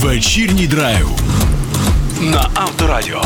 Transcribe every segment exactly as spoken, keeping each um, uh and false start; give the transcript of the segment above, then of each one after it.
Вечірній драйв на Авторадіо.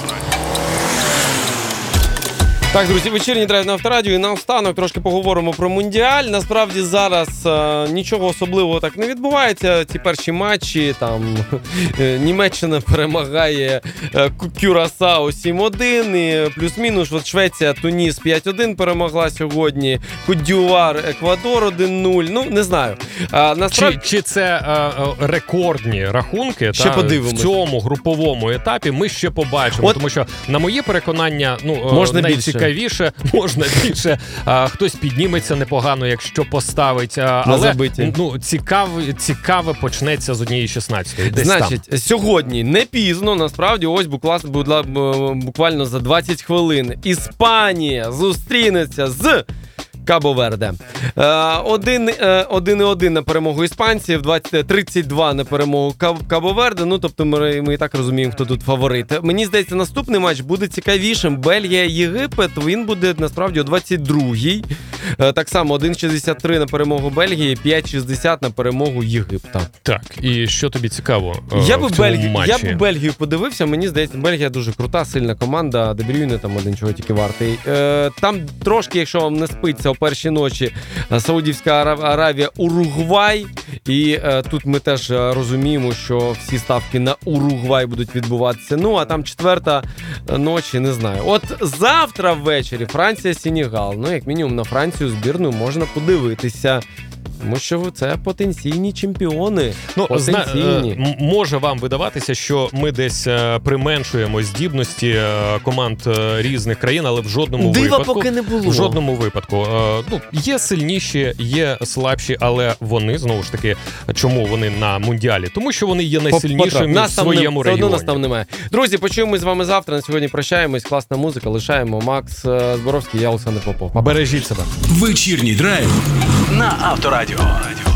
Так, друзі, вечірній драйв на Авторадіо. І наостанок трошки поговоримо про Мундіаль. Насправді зараз е, нічого особливого так не відбувається. Ці перші матчі, там, е, Німеччина перемагає е, Кюрасао сім один, і плюс-мінус, от Швеція, Туніс п'ять один перемогла сьогодні, Кот-д'Івуар, Еквадор один нуль, ну, не знаю. А, насправді... Чи, чи це е, рекордні рахунки ще та, в цьому груповому етапі, ми ще побачимо. От... Тому що, на моє переконання, ну, можна найцікавіше, Цікавіше, можна більше, а, хтось підніметься непогано, якщо поставить, а, але ну, цікаве, цікаве почнеться з однієї шістнадцятої. Значить, там. Сьогодні не пізно, насправді, ось буквально за двадцять хвилин Іспанія зустрінеться з Кабо-Верде. один один на перемогу іспанців, тридцять два на перемогу Кабо-Верде. Ну, тобто ми, ми і так розуміємо, хто тут фаворит. Мені здається, наступний матч буде цікавішим. Бельгія-Єгипет, він буде насправді о двадцять другій. Так само один шістдесят три на перемогу Бельгії, п'ять шістдесят на перемогу Єгипта. Так, і що тобі цікаво я в би цьому Бельгію, матчі? Я б Бельгію подивився, мені здається, Бельгія дуже крута, сильна команда, Де Брюйне там один чого тільки вартий. Там трошки, якщо вам не спиться, о першій ночі Саудівська Аравія, Уругвай. І е, тут ми теж розуміємо, що всі ставки на Уругвай будуть відбуватися. Ну, а там четверта ночі, не знаю. От завтра ввечері Франція-Сенегал. Ну, як мінімум, на Францію збірну можна подивитися. Тому що це потенційні чемпіони. Ну, потенційні. Зна, може вам видаватися, що ми десь применшуємо здібності команд різних країн, але в жодному Дива випадку... поки не було. В жодному випадку. Ну, є сильніші, є слабші, але вони, знову ж таки, чому вони на Мундіалі? Тому що вони є найсильнішими в своєму не, регіоні. Нас там немає. Друзі, почуємось з вами завтра. На сьогодні прощаємось. Класна музика. Лишаємо. Макс Зборовський, я Олександр Попов. Бережіть себе. Вечірній драйв на Авторадіо.